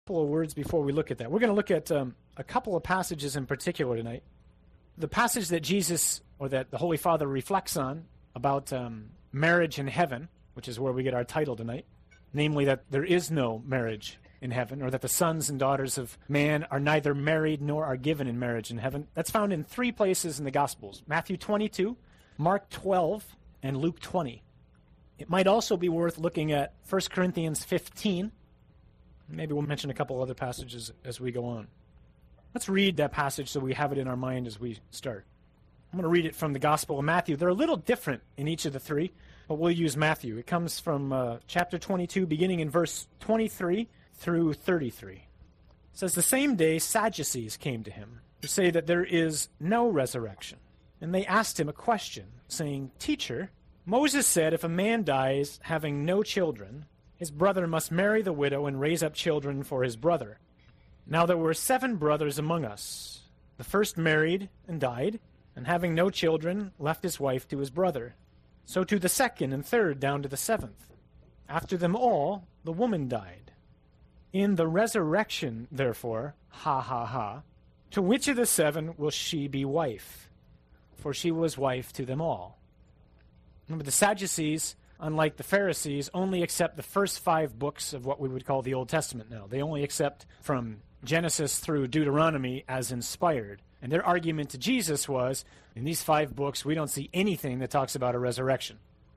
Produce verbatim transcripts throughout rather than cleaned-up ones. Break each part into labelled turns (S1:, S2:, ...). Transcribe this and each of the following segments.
S1: couple of words before we look at that. We're going to look at um, a couple of passages in particular tonight. The passage that Jesus, or that the Holy Father reflects on about um, marriage in heaven, which is where we get our title tonight, namely that there is no marriage in heaven, or that the sons and daughters of man are neither married nor are given in marriage in heaven. That's found in three places in the Gospels: Matthew twenty-two, Mark twelve, and Luke twenty. It might also be worth looking at First Corinthians fifteen. Maybe we'll mention a couple other passages as we go on. Let's read that passage so we have it in our mind as we start. I'm going to read it from the Gospel of Matthew. They're a little different in each of the three, but we'll use Matthew. It comes from uh, chapter twenty-two, beginning in verse twenty-three through thirty-three. It says, "The same day Sadducees came to him, who say that there is no resurrection. And they asked him a question, saying, 'Teacher, Moses said if a man dies having no children, his brother must marry the widow and raise up children for his brother. Now there were seven brothers among us. The first married and died, and having no children, left his wife to his brother. So to the second and third, down to the seventh. After them all, the woman died. In the resurrection, therefore, ha ha ha, to which of the seven will she be wife? For she was wife to them all.'" Remember, the Sadducees, unlike the Pharisees, only accept the first five books of what we would call the Old Testament now. They only accept from Genesis through Deuteronomy as inspired. And their argument to Jesus was, in these five books, we don't see anything that talks about a resurrection.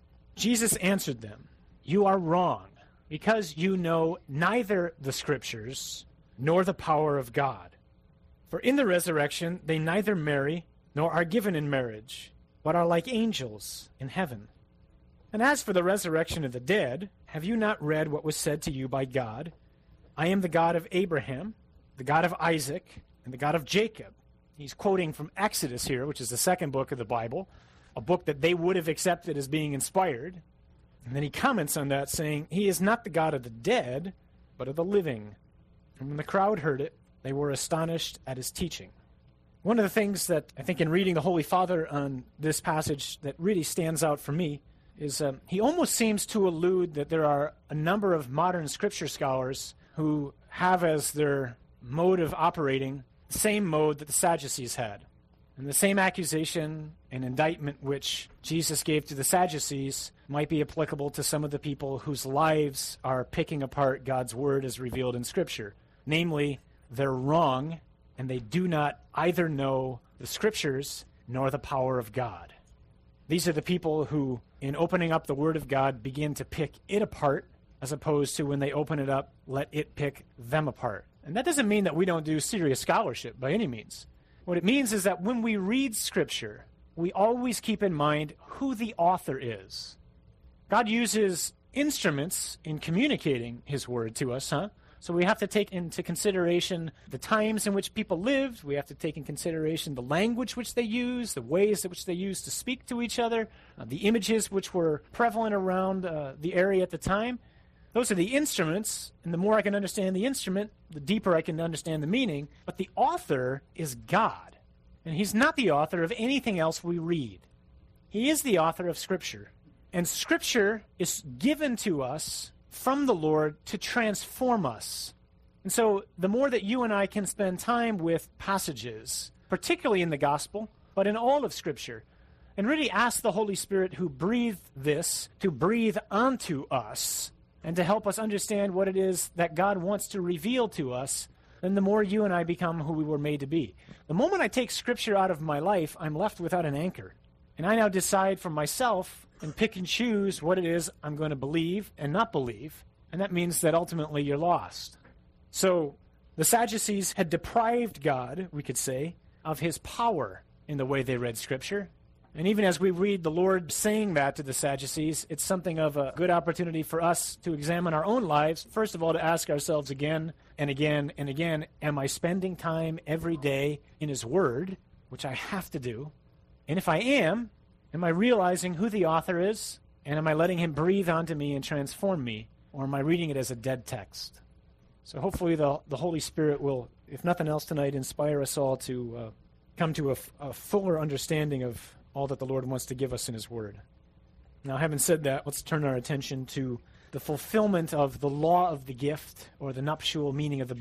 S1: Jesus answered them, "You are wrong, because you know neither the Scriptures nor the power of God. For in the resurrection they neither marry nor are given in marriage, but are like angels in heaven. And as for the resurrection of the dead, have you not read what was said to you by God? I am the God of Abraham, the God of Isaac, and the God of Jacob." He's quoting from Exodus here, which is the second book of the Bible, a book that they would have accepted as being inspired. And then he comments on that, saying, "He is not the God of the dead, but of the living." And when the crowd heard it, they were astonished at his teaching. One of the things that I think in reading the Holy Father on this passage that really stands out for me is um, he almost seems to allude that there are a number of modern scripture scholars who have as their mode of operating the same mode that the Sadducees had. And the same accusation and indictment which Jesus gave to the Sadducees might be applicable to some of the people whose lives are picking apart God's word as revealed in Scripture. Namely, they're wrong, and they do not either know the Scriptures nor the power of God. These are the people who, in opening up the Word of God, begin to pick it apart, as opposed to when they open it up, let it pick them apart. And that doesn't mean that we don't do serious scholarship by any means. What it means is that when we read Scripture, we always keep in mind who the author is. God uses instruments in communicating His Word to us, huh? So we have to take into consideration the times in which people lived. We have to take in consideration the language which they use, the ways in which they used to speak to each other, uh, the images which were prevalent around uh, the area at the time. Those are the instruments, and the more I can understand the instrument, the deeper I can understand the meaning. But the author is God, and He's not the author of anything else we read. He is the author of Scripture, and Scripture is given to us from the Lord to transform us. And so the more that you and I can spend time with passages, particularly in the gospel, but in all of Scripture, and really ask the Holy Spirit who breathed this to breathe onto us and to help us understand what it is that God wants to reveal to us, then the more you and I become who we were made to be. The moment I take Scripture out of my life, I'm left without an anchor. And I now decide for myself and pick and choose what it is I'm going to believe and not believe. And that means that ultimately you're lost. So the Sadducees had deprived God, we could say, of His power in the way they read Scripture. And even as we read the Lord saying that to the Sadducees, it's something of a good opportunity for us to examine our own lives. First of all, to ask ourselves again and again and again, am I spending time every day in His Word, which I have to do? And if I am, am I realizing who the author is? And am I letting Him breathe onto me and transform me? Or am I reading it as a dead text? So hopefully the, the Holy Spirit will, if nothing else tonight, inspire us all to uh, come to a, a fuller understanding of all that the Lord wants to give us in His Word. Now, having said that, let's turn our attention to the fulfillment of the law of the gift, or the nuptial meaning of the